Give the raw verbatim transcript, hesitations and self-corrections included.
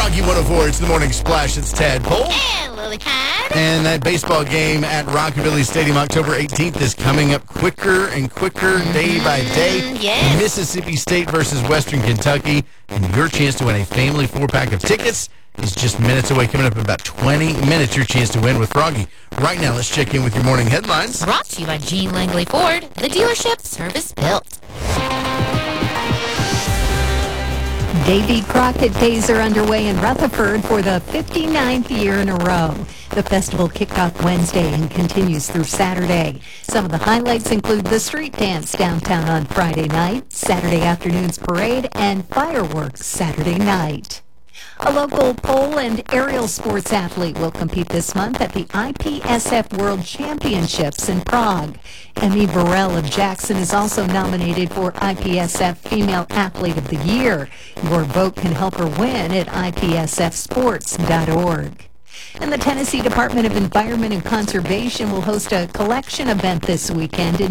Froggy one oh four, it's the Morning Splash. It's Tadpole. And Lily Pad. And that baseball game at Rockabilly Stadium October eighteenth is coming up quicker and quicker day by day. Yes. Mississippi State versus Western Kentucky. And your chance to win a family four-pack of tickets is just minutes away. Coming up in about twenty minutes, your chance to win with Froggy. Right now, let's check in with your morning headlines. Brought to you by Gene Langley Ford, the dealership service built. Davy Crockett Days are underway in Rutherford for the fifty-ninth year in a row. The festival kicked off Wednesday and continues through Saturday. Some of the highlights include the street dance downtown on Friday night, Saturday afternoon's parade, and fireworks Saturday night. A local pole and aerial sports athlete will compete this month at the I P S F World Championships in Prague. Emmy Burrell of Jackson is also nominated for I P S F Female Athlete of the Year. Your vote can help her win at I P S F sports dot org. And the Tennessee Department of Environment and Conservation will host a collection event this weekend in